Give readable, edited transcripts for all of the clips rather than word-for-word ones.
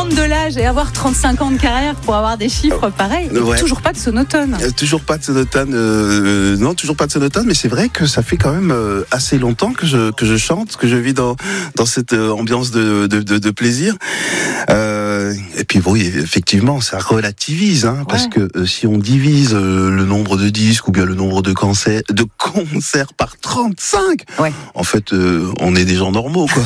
prendre de l'âge et avoir 35 ans de carrière pour avoir des chiffres pareils. Ouais. Toujours pas de sonotone. Toujours pas de sonotone. Non, toujours pas de sonotone, mais c'est vrai que ça fait quand même assez longtemps que je chante, que je vis dans cette ambiance de plaisir. Et puis oui, effectivement, ça relativise, hein, parce que si on divise le nombre de disques ou bien le nombre de concerts par 35, en fait, on est des gens normaux, quoi.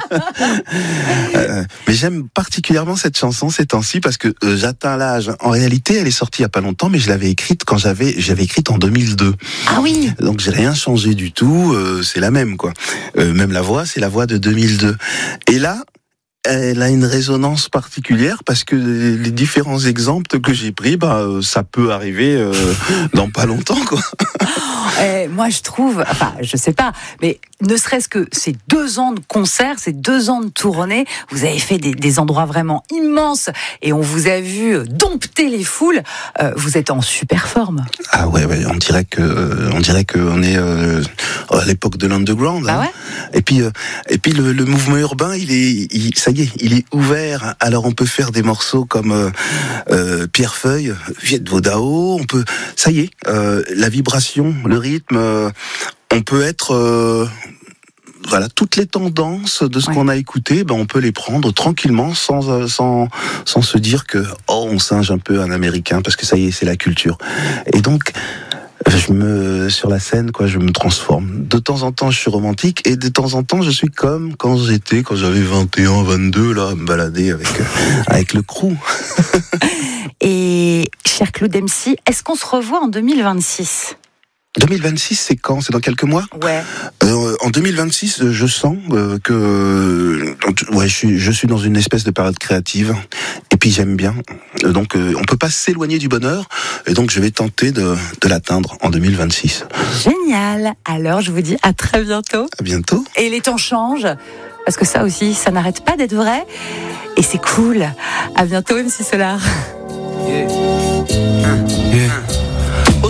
Mais j'aime particulièrement cette chanson ces temps-ci parce que j'atteins l'âge. En réalité, elle est sortie il y a pas longtemps, mais je l'avais écrite quand j'avais écrite en 2002. Ah oui. Donc j'ai rien changé du tout. C'est la même, quoi. Même la voix, c'est la voix de 2002. Et là, elle a une résonance particulière parce que les différents exemples que j'ai pris, ça peut arriver dans pas longtemps, quoi. Moi, je trouve, enfin, je sais pas, mais ne serait-ce que ces 2 ans de concert, ces 2 ans de tournée, vous avez fait des endroits vraiment immenses et on vous a vu dompter les foules. Vous êtes en super forme. Ah ouais, on dirait que on est à l'époque de l'underground. Bah ouais. Et puis le mouvement urbain, ça y est, il est ouvert. Alors on peut faire des morceaux comme Pierrefeuille, Viet Vodao. On peut, ça y est, la vibration, le rythme. On peut être toutes les tendances de ce qu'on a écouté, on peut les prendre tranquillement sans se dire que on singe un peu un américain parce que ça y est, c'est la culture. Et donc sur la scène, je me transforme. De temps en temps, je suis romantique et de temps en temps, je suis comme quand j'avais 21, 22, là, à me balader avec le crew. Et cher Claude MC, est-ce qu'on se revoit en 2026 ? 2026, c'est quand ? C'est dans quelques mois ? Ouais. En 2026, je sens que je suis dans une espèce de période créative. Et puis j'aime bien. Donc on peut pas s'éloigner du bonheur. Et donc je vais tenter de l'atteindre en 2026. Génial. Alors je vous dis à très bientôt. À bientôt. Et les temps changent. Parce que ça aussi, ça n'arrête pas d'être vrai. Et c'est cool. À bientôt, MC Solar. Yeah.